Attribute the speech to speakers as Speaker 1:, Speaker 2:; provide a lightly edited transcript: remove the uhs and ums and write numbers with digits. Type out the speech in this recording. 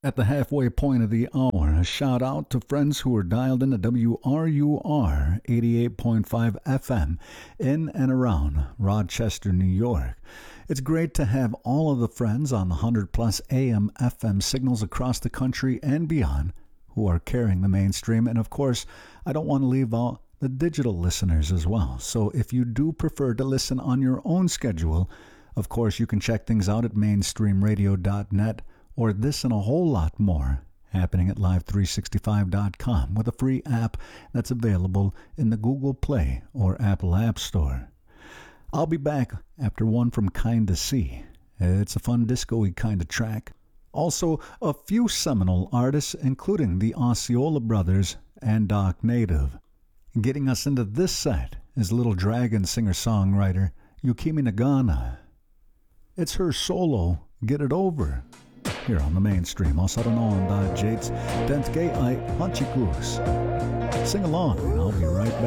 Speaker 1: At the halfway point of the hour, a shout out to friends who are dialed into WRUR 88.5 FM in and around Rochester, New York. It's great to have all of the friends on the 100 plus AM FM signals across the country and beyond who are carrying the mainstream. And of course, I don't want to leave out the digital listeners as well. So if you do prefer to listen on your own schedule, of course, you can check things out at mainstreamradio.net or this and a whole lot more happening at live365.com with a free app that's available in the Google Play or Apple App Store. I'll be back after one from Kinda See. It's a fun disco-y kind of track. Also, a few seminal artists, including the Osceola Brothers and Doc Native. Getting us into this set is Little Dragon singer-songwriter Yukimi Nagana. It's her solo, Get It Over, here on the mainstream. Also, I don't know on Jade's 10th Gay I Hunchikus. Sing along, and I'll be right back.